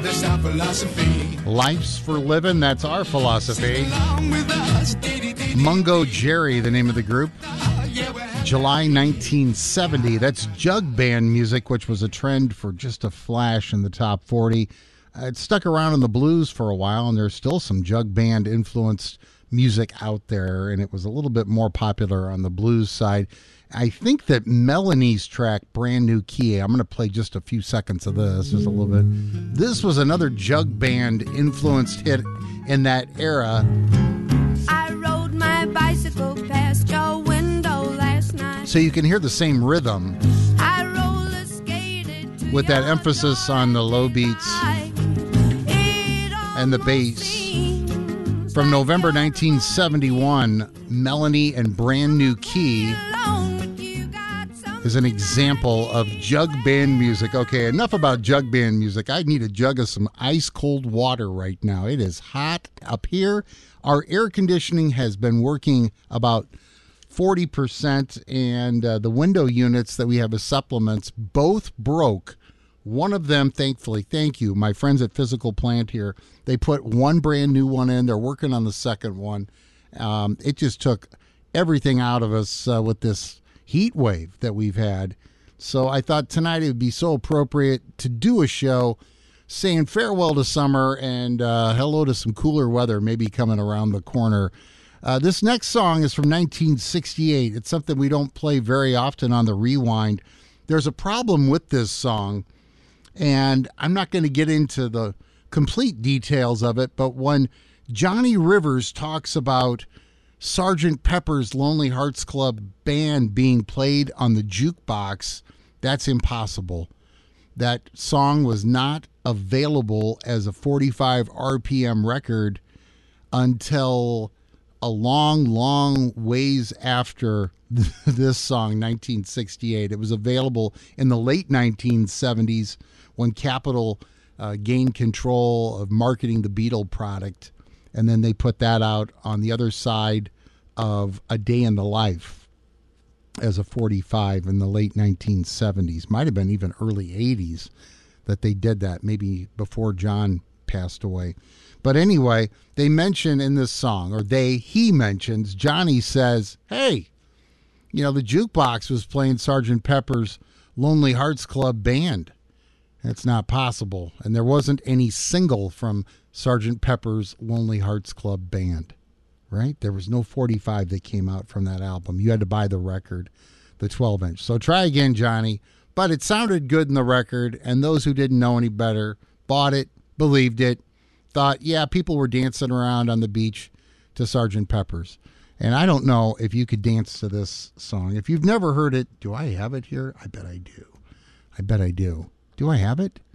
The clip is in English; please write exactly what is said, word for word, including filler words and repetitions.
That's our philosophy. Life's for living, that's our philosophy. Mungo Jerry, the name of the group. July nineteen seventy. That's jug band music, which was a trend for just a flash in the top forty. Uh, it stuck around in the blues for a while, and there's still some jug band influenced music out there, and it was a little bit more popular on the blues side. I think that Melanie's track, Brand New Key, I'm going to play just a few seconds of this, just a little bit. This was another jug band influenced hit in that era. I rode my bicycle past your window last night. So you can hear the same rhythm I roller skated to with that your emphasis on the low beats and the bass. From November nineteen seventy-one, Melanie and Brand New Key is an example of jug band music. Okay, enough about jug band music. I need a jug of some ice cold water right now. It is hot up here. Our air conditioning has been working about forty percent, and uh, the window units that we have as supplements both broke. One of them, thankfully, thank you, my friends at Physical Plant here, they put one brand new one in. They're working on the second one. Um, it just took everything out of us uh, with this heat wave that we've had. So I thought tonight it would be so appropriate to do a show saying farewell to summer and uh, hello to some cooler weather maybe coming around the corner. Uh, this next song is from nineteen sixty-eight. It's something we don't play very often on the Rewind. There's a problem with this song, and I'm not going to get into the complete details of it, but when Johnny Rivers talks about Sergeant Pepper's Lonely Hearts Club Band being played on the jukebox, that's impossible. That song was not available as a forty-five R P M record until a long, long ways after this song, nineteen sixty-eight. It was available in the late nineteen seventies when Capitol uh, gained control of marketing the Beatle product, and then they put that out on the other side of A Day in the Life as a forty-five in the late nineteen seventies. Might have been even early eighties that they did that, maybe before John passed away. But anyway, they mention in this song, or they, he mentions, Johnny says, hey, you know, the jukebox was playing Sergeant Pepper's Lonely Hearts Club Band. That's not possible. And there wasn't any single from Sergeant Pepper's Lonely Hearts Club Band, right? There was no forty-five that came out from that album. You had to buy the record, the twelve inch. So try again, Johnny. But it sounded good in the record, and those who didn't know any better bought it, believed it, thought, yeah, people were dancing around on the beach to Sergeant Pepper's. And I don't know if you could dance to this song. If you've never heard it, do I have it here? I bet I do. I bet I do. Do I have it?